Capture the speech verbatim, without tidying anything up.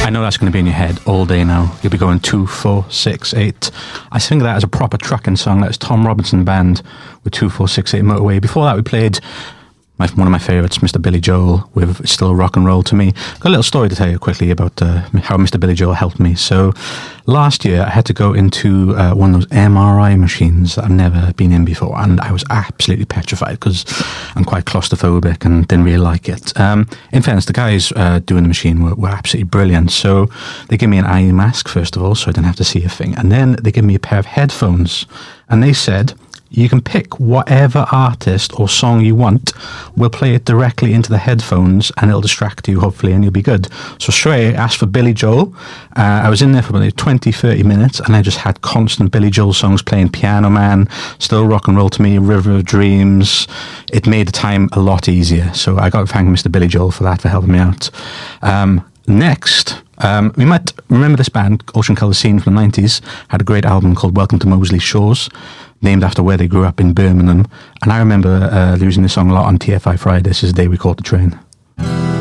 I know that's going to be in your head all day now. You'll be going two, four, six, eight. I think that as a proper trucking song. That's Tom Robinson Band with two, four, six, eight Motorway. Before that, we played my, one of my favourites, Mister Billy Joel, with Still Rock and Roll to Me. Got a little story to tell you quickly about uh, how Mister Billy Joel helped me. So last year, I had to go into uh, one of those M R I machines that I've never been in before, and I was absolutely petrified because I'm quite claustrophobic and didn't really like it. Um, in fairness, the guys uh, doing the machine were, were absolutely brilliant. So they gave me an eye mask, first of all, so I didn't have to see a thing. And then they gave me a pair of headphones, and they said, you can pick whatever artist or song you want. We'll play it directly into the headphones and it'll distract you, hopefully, and you'll be good. So straight, I asked for Billy Joel. Uh, I was in there for about twenty, thirty minutes and I just had constant Billy Joel songs playing. Piano Man, Still Rock and Roll to Me, River of Dreams. It made the time a lot easier. So I got to thank Mister Billy Joel for that, for helping me out. Um, next... Um, we might remember this band, Ocean Colour Scene from the nineties, had a great album called Welcome to Moseley Shores, named after where they grew up in Birmingham. And I remember uh, using this song a lot on T F I Fridays. This is the day we caught the train.